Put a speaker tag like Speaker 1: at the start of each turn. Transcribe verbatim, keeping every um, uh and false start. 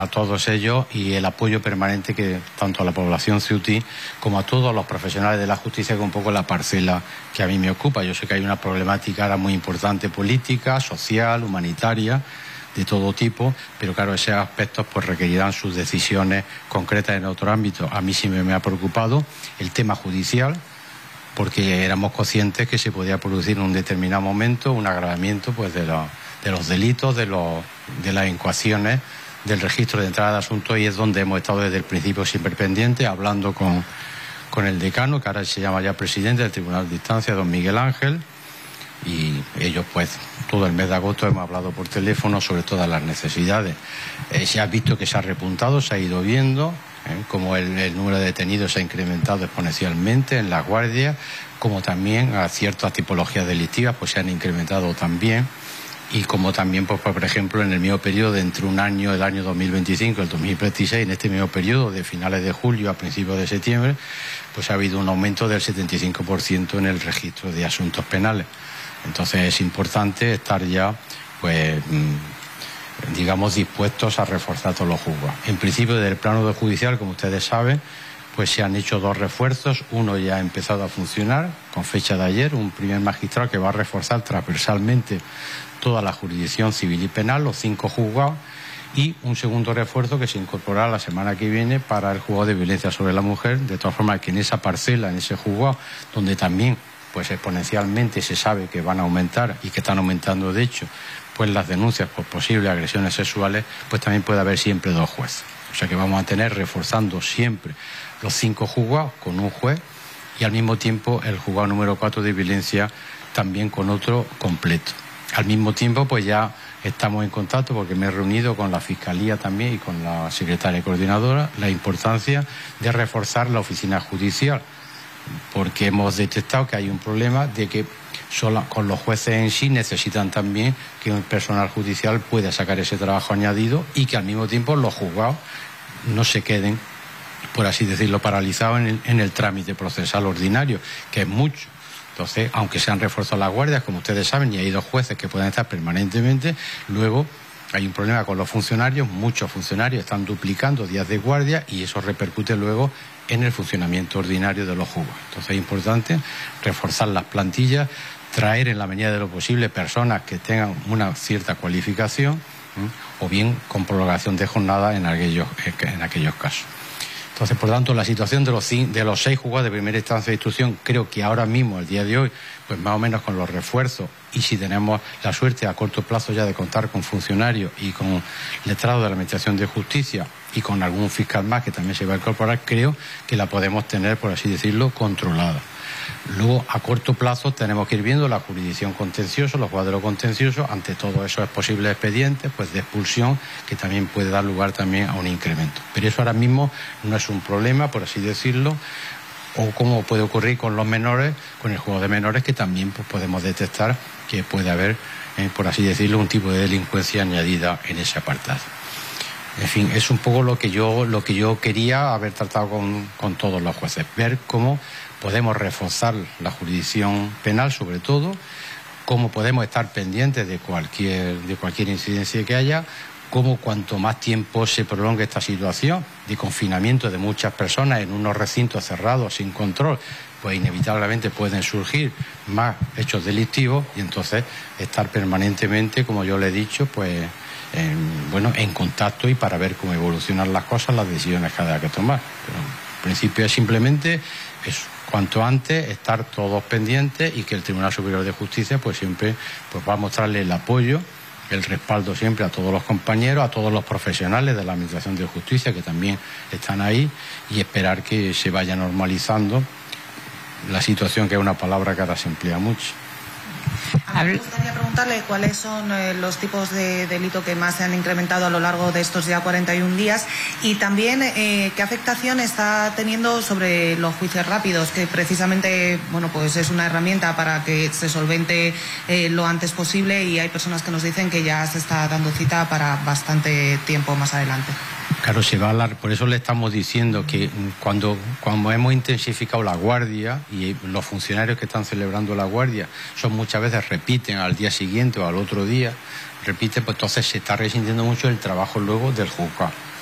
Speaker 1: a todos ellos y el apoyo permanente que tanto a la población ceutí como a todos los profesionales de la justicia, que es un poco la parcela que a mí me ocupa. Yo sé que hay una problemática ahora muy importante política, social, humanitaria, de todo tipo, pero claro, esos aspectos pues requerirán sus decisiones concretas en otro ámbito. A mí sí me ha preocupado el tema judicial, porque éramos conscientes que se podía producir en un determinado momento un agravamiento pues de los, de los delitos, de, los, de las incoaciones del registro de entrada de asuntos, y es donde hemos estado desde el principio siempre pendientes, hablando con, con el decano, que ahora se llama ya presidente del Tribunal de Instancia, don Miguel Ángel, y ellos pues todo el mes de agosto hemos hablado por teléfono sobre todas las necesidades. Eh, se ha visto que se ha repuntado, se ha ido viendo, eh, como el, el número de detenidos se ha incrementado exponencialmente en la guardia, como también a ciertas tipologías delictivas pues se han incrementado también. Y como también, pues, por ejemplo, en el mismo periodo de entre un año, el año dos mil veinticinco y el dos mil veintiséis, en este mismo periodo de finales de julio a principios de septiembre, pues ha habido un aumento del setenta y cinco por ciento en el registro de asuntos penales. Entonces es importante estar ya, pues, digamos, dispuestos a reforzar todos los juzgados. En principio, desde el plano de judicial, como ustedes saben, pues se han hecho dos refuerzos. Uno ya ha empezado a funcionar con fecha de ayer, un primer magistrado que va a reforzar transversalmente toda la jurisdicción civil y penal, los cinco juzgados, y un segundo refuerzo que se incorporará la semana que viene para el juzgado de violencia sobre la mujer, de todas formas que en esa parcela, en ese juzgado, donde también pues exponencialmente se sabe que van a aumentar y que están aumentando de hecho pues las denuncias por posibles agresiones sexuales, pues también puede haber siempre dos jueces. O sea que vamos a tener reforzando siempre los cinco juzgados con un juez, y al mismo tiempo el juzgado número cuatro de violencia también con otro completo. Al mismo tiempo, pues ya estamos en contacto, porque me he reunido con la Fiscalía también y con la secretaria coordinadora, la importancia de reforzar la oficina judicial, porque hemos detectado que hay un problema de que solo con los jueces en sí necesitan también que un personal judicial pueda sacar ese trabajo añadido, y que al mismo tiempo los juzgados no se queden, por así decirlo, paralizados en el, en el trámite procesal ordinario, que es mucho. Entonces, aunque se han reforzado las guardias, como ustedes saben, y hay dos jueces que pueden estar permanentemente, luego hay un problema con los funcionarios. Muchos funcionarios están duplicando días de guardia y eso repercute luego en el funcionamiento ordinario de los juzgados. Entonces es importante reforzar las plantillas, traer en la medida de lo posible personas que tengan una cierta cualificación, ¿eh? o bien con prolongación de jornada en aquellos, en aquellos casos. Entonces, por tanto, la situación de los, de los seis juzgados de primera instancia de instrucción, creo que ahora mismo, el día de hoy, pues más o menos con los refuerzos, y si tenemos la suerte a corto plazo ya de contar con funcionarios y con letrados de la Administración de Justicia y con algún fiscal más que también se va a incorporar, creo que la podemos tener, por así decirlo, controlada. Luego, a corto plazo, tenemos que ir viendo la jurisdicción contenciosa, los cuadros contenciosos, ante todo eso es posible expedientes pues, de expulsión, que también puede dar lugar también a un incremento. Pero eso ahora mismo no es un problema, por así decirlo, o como puede ocurrir con los menores, con el juego de menores, que también pues, podemos detectar que puede haber, eh, por así decirlo, un tipo de delincuencia añadida en ese apartado. En fin, es un poco lo que yo, lo que yo quería haber tratado con, con todos los jueces, ver cómo podemos reforzar la jurisdicción penal, sobre todo, cómo podemos estar pendientes de cualquier, de cualquier incidencia que haya, cómo cuanto más tiempo se prolongue esta situación de confinamiento de muchas personas en unos recintos cerrados sin control, pues inevitablemente pueden surgir más hechos delictivos, y entonces estar permanentemente, como yo le he dicho, pues en, bueno, en contacto, y para ver cómo evolucionan las cosas, las decisiones que haya que tomar. Pero en principio es simplemente eso, cuanto antes estar todos pendientes, y que el Tribunal Superior de Justicia pues siempre pues va a mostrarle el apoyo, el respaldo siempre a todos los compañeros, a todos los profesionales de la Administración de Justicia que también están ahí, y esperar que se vaya normalizando la situación, que es una palabra que ahora se emplea mucho.
Speaker 2: A mí me gustaría preguntarle cuáles son eh, los tipos de delito que más se han incrementado a lo largo de estos ya cuarenta y un días, y también eh, qué afectación está teniendo sobre los juicios rápidos, que precisamente bueno pues es una herramienta para que se solvente eh, lo antes posible, y hay personas que nos dicen que ya se está dando cita para bastante tiempo más adelante.
Speaker 1: Claro, se va a hablar, por eso le estamos diciendo que cuando, cuando hemos intensificado la guardia, y los funcionarios que están celebrando la guardia son muchas veces repiten al día siguiente o al otro día, repite, pues entonces se está resintiendo mucho el trabajo luego del juzgado.